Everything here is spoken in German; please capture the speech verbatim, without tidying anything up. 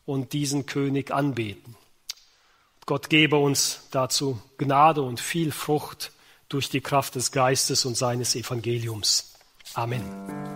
und diesen König anbeten. Gott gebe uns dazu Gnade und viel Frucht durch die Kraft des Geistes und seines Evangeliums. Amen.